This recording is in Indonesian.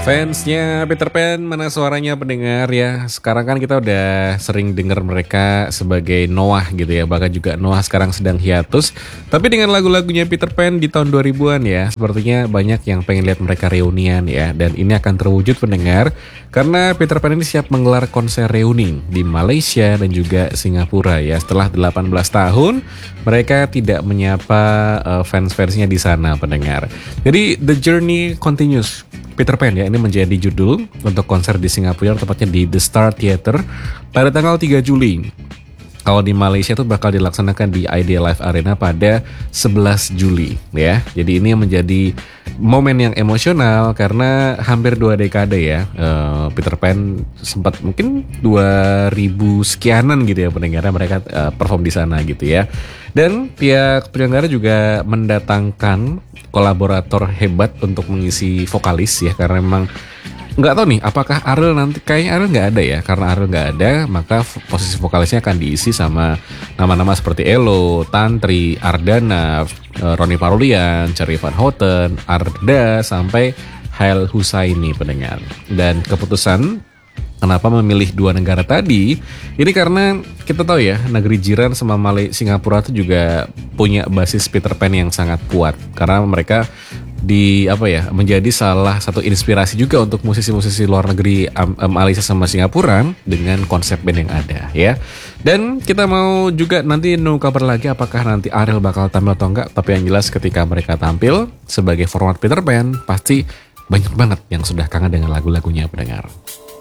Fansnya Peter Pan, mana suaranya pendengar ya? Sekarang kan kita udah sering dengar mereka sebagai Noah gitu ya. Bahkan juga Noah sekarang sedang hiatus. Tapi dengan lagu-lagunya Peter Pan di tahun 2000-an ya, sepertinya banyak yang pengen lihat mereka reunian ya. Dan ini akan terwujud pendengar, karena Peter Pan ini siap menggelar konser reuni di Malaysia dan juga Singapura ya. Setelah 18 tahun, mereka tidak menyapa fans-fansnya di sana pendengar. Jadi The Journey Continues. Peter Pan ya, ini menjadi judul untuk konser di Singapura, tepatnya di The Star Theatre pada tanggal 3 Juli. Kalau di Malaysia itu bakal dilaksanakan di Idea Live Arena pada 11 Juli ya. Jadi ini menjadi momen yang emosional karena hampir 2 dekade ya. Peter Pan sempat mungkin 2000 sekianan gitu ya pendengarnya mereka perform di sana gitu ya. Dan pihak penyelenggara juga mendatangkan kolaborator hebat untuk mengisi vokalis ya, karena memang nggak tahu nih apakah Ariel nanti, kayaknya Ariel nggak ada ya, karena Ariel nggak ada maka posisi vokalisnya akan diisi sama nama-nama seperti Elo, Tantri, Ardana, Ronnie Parulian, Cherry Van Houten, Arda sampai Hail Husaini pendengar. Dan keputusan kenapa memilih 2 negara tadi? Ini karena kita tahu ya, negeri jiran sama Singapura itu juga punya basis Peter Pan yang sangat kuat. Karena mereka menjadi salah satu inspirasi juga untuk musisi-musisi luar negeri Malaysia sama Singapura dengan konsep band yang ada ya. Dan kita mau juga nanti nunggu kabar lagi apakah nanti Ariel bakal tampil atau enggak. Tapi yang jelas ketika mereka tampil sebagai format Peter Pan, pasti banyak banget yang sudah kangen dengan lagu-lagunya pendengar.